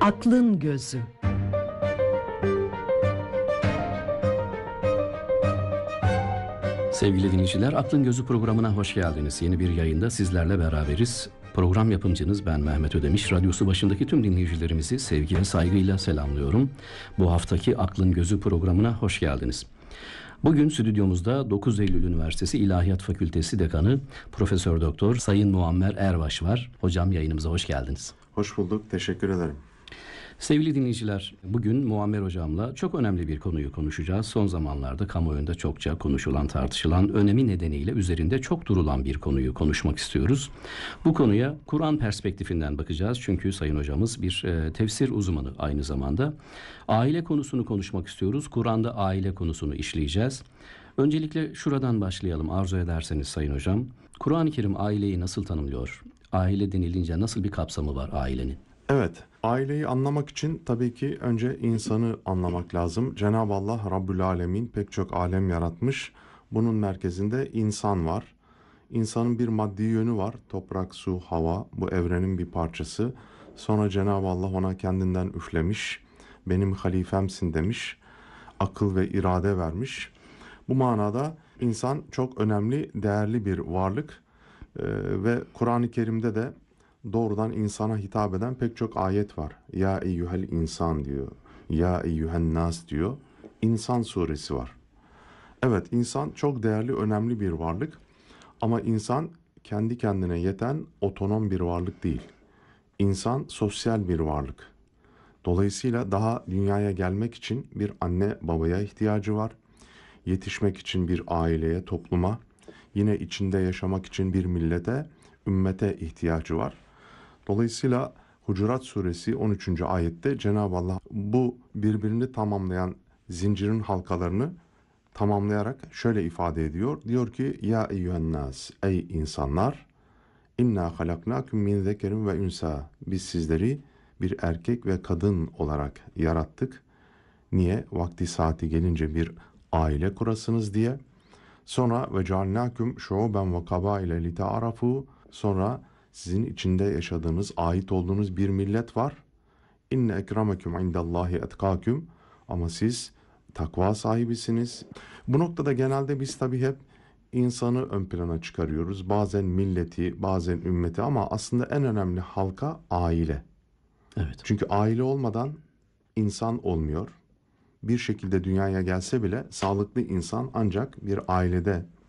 Aklın Gözü. Sevgili dinleyiciler, Aklın Gözü programına hoş geldiniz. Yeni bir yayında sizlerle beraberiz. Program yapımcınız ben Mehmet Ödemiş. Radyosu başındaki tüm dinleyicilerimizi sevgi ve saygıyla selamlıyorum. Bu haftaki Aklın Gözü programına hoş geldiniz. Bugün stüdyomuzda 9 Eylül Üniversitesi İlahiyat Fakültesi Dekanı Profesör Doktor Sayın Muammer Erbaş var. Hocam, yayınımıza hoş geldiniz. Hoş bulduk, teşekkür ederim. Sevgili dinleyiciler, bugün Muammer Hocam'la çok önemli bir konuyu konuşacağız. Son zamanlarda kamuoyunda çokça konuşulan, tartışılan, önemi nedeniyle üzerinde çok durulan bir konuyu konuşmak istiyoruz. Bu konuya Kur'an perspektifinden bakacağız. Çünkü Sayın Hocamız bir tefsir uzmanı aynı zamanda. Aile konusunu konuşmak istiyoruz. Kur'an'da aile konusunu işleyeceğiz. Öncelikle şuradan başlayalım arzu ederseniz Sayın Hocam. Kur'an-ı Kerim aileyi nasıl tanımlıyor? Aile denilince nasıl bir kapsamı var ailenin? Evet, aileyi anlamak için tabii ki önce insanı anlamak lazım. Cenab-ı Allah Rabbül Alemin pek çok alem yaratmış. Bunun merkezinde insan var. İnsanın bir maddi yönü var. Toprak, su, hava bu evrenin bir parçası. Sonra Cenab-ı Allah ona kendinden üflemiş. Benim halifemsin demiş. Akıl ve irade vermiş. Bu manada insan çok önemli, değerli bir varlık. Ve Kur'an-ı Kerim'de de doğrudan insana hitap eden pek çok ayet var. Ya eyyuhel insan diyor. Ya eyyuhen nas diyor. İnsan suresi var. Evet, insan çok değerli, önemli bir varlık. Ama insan kendi kendine yeten otonom bir varlık değil. İnsan sosyal bir varlık. Dolayısıyla daha dünyaya gelmek için bir anne babaya ihtiyacı var. Yetişmek için bir aileye, topluma, yine içinde yaşamak için bir millete, ümmete ihtiyacı var. Dolayısıyla Hucurat Suresi 13. ayette Cenab-ı Allah bu birbirini tamamlayan zincirin halkalarını tamamlayarak şöyle ifade ediyor. Diyor ki ya eyyühennâs, ey insanlar, inna halaknâküm min zekerin ve ünsa. Biz sizleri bir erkek ve kadın olarak yarattık. Niye? Vakti saati gelince bir aile kurasınız diye. Sonra ve cealnâküm şuuben ve kabâile lita'arafu. Sonra sizin içinde yaşadığınız, ait olduğunuz bir millet var. İnne ekremeküm indallahi etkâküm. Ama siz takva sahibisiniz. Bu noktada genelde biz tabii hep insanı ön plana çıkarıyoruz. Bazen milleti, bazen ümmeti ama aslında en önemli halka aile. Evet. Çünkü aile olmadan insan olmuyor. Bir şekilde dünyaya gelse bile sağlıklı insan ancak bir ailede